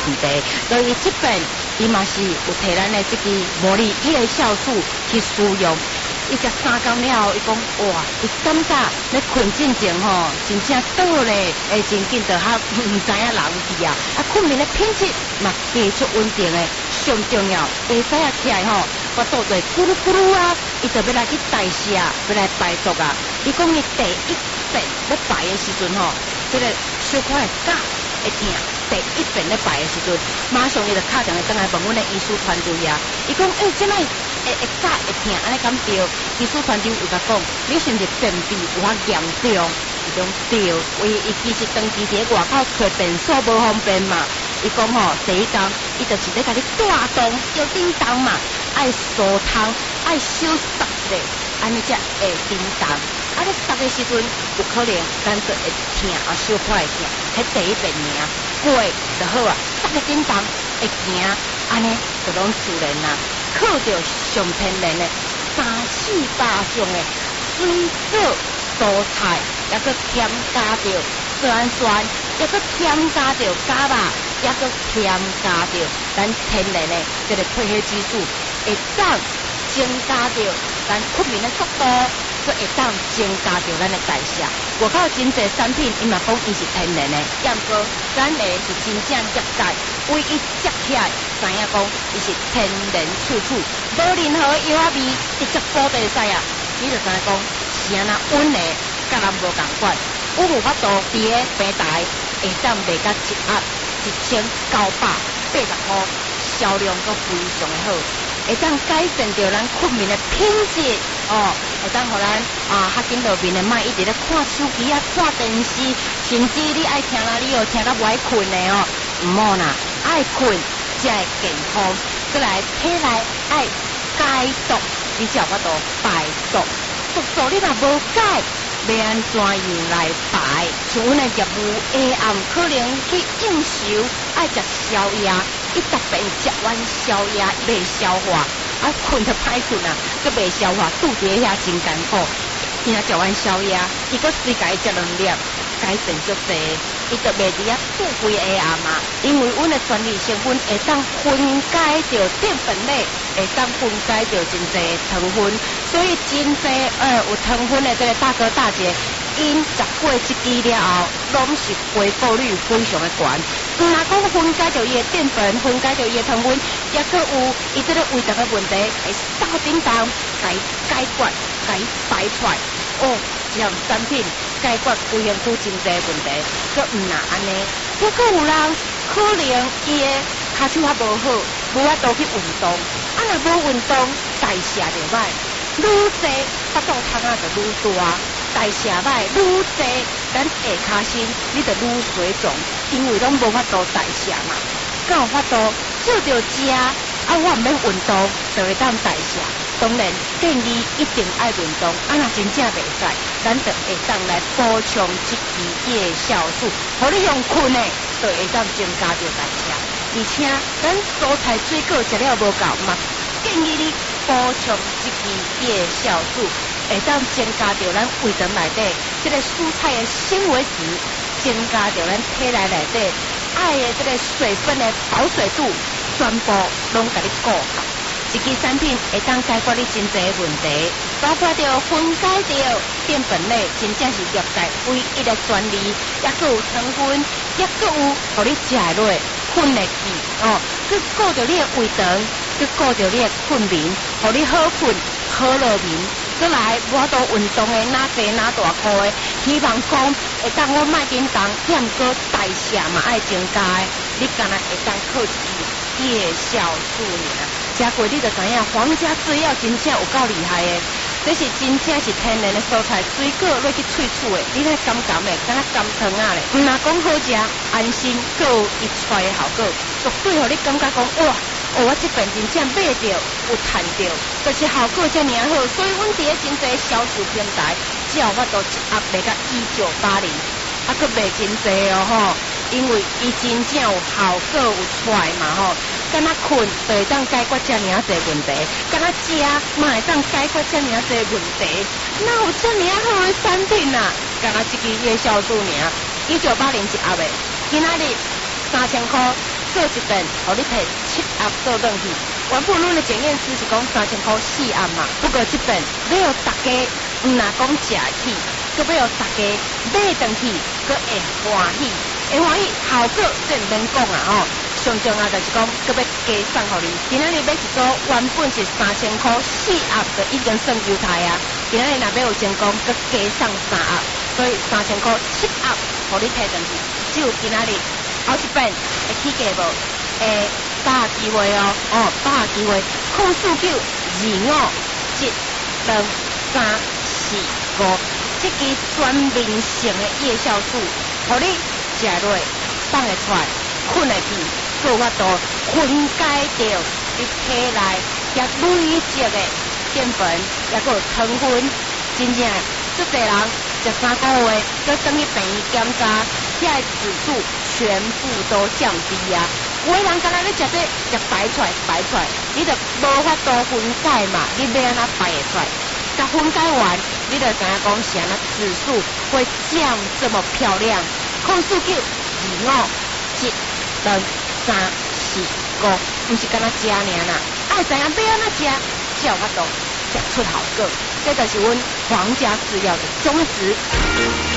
问题。所以这边伊嘛是有摕咱的这个魔力叶酵素去使用。伊食3工了后，伊讲哇，伊感觉咧困进前吼，真正倒咧，会真紧就较唔知影人去啊。困眠的品质嘛继续稳定的，上重要会使啊起来吼，我肚子咕噜咕噜啊，伊就要来去代谢，要来排毒啊。伊讲伊第一遍咧排的时阵吼，这个小可的脚会痛。第一遍咧排的时阵，马上伊就敲电话转来问阮的医师团队啊，伊讲即摆会脚会痛，安尼敢对？医师团队有甲讲，你是毋是便秘有较严重？伊讲对，伊其实长期伫外口找便所无方便嘛。伊讲吼，第一工伊就是咧甲你带动要叮当嘛，爱疏通，爱小塞咧，安尼才会叮当。啊，你塞的时阵有可能咱就会痛啊，小可会痛，迄第一遍尔，过就好啊。塞个叮当会行，安尼就拢自然啦。靠着上天然的300-400种的水果蔬菜，也搁添加着酸酸，也搁添加着伽马，也搁添加着咱天然的这个褪黑激素，会当增加着咱困眠的速度，佫会当增加着咱的代谢。外口真侪产品，伊嘛讲伊是天然的，也毋过咱的是真正业界为伊接起来，知影讲伊是天然处处，无任何药味，直接补地使啊！你就知影讲是安那稳的，甲咱无共款。我有法度伫个平台会当卖甲1980-80块，销量阁非常的好。会当改善着咱困眠的品质哦，会当互咱较紧落面的，莫一直咧看手机啊、看电视，甚至你爱听啦，你又听到不爱困的哦，唔好啦，爱困才会健康，再来体内爱解毒，你才有法度排毒，毒素你若无解，要安怎样来排？像阮的业务下暗可能去应酬，爱食宵夜。伊特别食完宵夜袂消化，困就歹困啊，佮袂消化，肚子遐真艰苦。听食完宵夜，伊佮随家食2粒，改善足济，伊就袂伫肚规下暗嘛。因为阮的专利成分会当分解着淀粉类，会当分解着真济糖分，所以真济有糖分的这个大哥大姐。因食过这支了后，拢是恢复率非常的悬。若讲分解着伊的淀粉，分解着伊的糖分，也佫有伊这个胃肠的问题，会扫叮当，甲伊解决，甲伊排出来。哦，这项产品解决规身躯真济问题，佫毋若安尼，佫有人可能伊的骹手较无好，无法度去运动，若无运动，代谢就歹，愈济腹肚汤就愈大。代谢歹愈济，咱下骹身你就愈水肿，因为拢无法度代谢嘛。敢有法度照着食，我毋免运动就会当代谢。当然建议一定爱运动，若真正袂使，咱就会当来补充这支叶酵素，互你用困的，就会当增加着代谢。而且咱蔬菜水果食了无够嘛，建议你补充这支叶酵素。会当增加着咱胃肠内底这个蔬菜的纤维质，增加着咱体内内底爱的这个水分的保水度，全部拢甲你顾好。这支产品会当解决你真济问题，包括着分解着淀粉类，真正是业界唯一的专利，也佫有糖分，也佫有互你食落困的剂哦，佮顾着你的胃肠，佮顾着你的困眠，互你好困好落眠。再来，我都运动的哪济哪大块的，希望讲会当我莫紧张，兼个代谢嘛爱增加的，你敢若会当靠叶酵素尔。食过你就知影，皇家制药真正有够厉害的，这是真正是天然的蔬菜水果落去萃取的，你咧甘甘的，敢若甘汤啊咧。若讲好食，安心，佮有伊出来的效果，绝对互你感觉讲哇！我这边真正买着有赚着，就是效果遮尔好，所以阮伫咧真济销售平台，只有法度一盒卖到1980，佫卖真济哦吼，因为伊真正有效果有出来嘛吼，敢若困就会当解决遮尔济问题，敢若食嘛会当解决遮尔济问题，哪有遮尔好的产品啊？敢若这支叶酵素尔，1980一盒的，今仔日3000块。 做一顿，互你摕7盒做转去。原本阮的检验师是讲3000块4盒嘛，不过这顿要大家唔若讲食起，佮要大家买转去，佮会欢喜，效果真免讲啊吼。上重要就是讲，佮要加送互你。今仔日要是做原本是3000块4盒，就已经算优待啊。今仔日若要有成功，佮加送3盒，所以3000块7盒，互你摕转去。只有今仔日后一遍会起价无？把握机会哦，把握机会，控诉925722345，这支全面性的夜酵素，互你食落放会出来，困会去，做法度分解掉你体内遐累积的淀粉，也个糖分，真正足侪人食3个月，佮等去病院检查，遐指数全部都降低啊！有的人敢若咧食这食排出来，你就无法度分解嘛，你要安怎排会出来？甲分解完，你就知影讲是安怎指数会降这么漂亮。控诉925722345，不是敢若食尔啦，爱知影要安怎食，才有法度食出效果。这就是阮皇家制药的宗旨。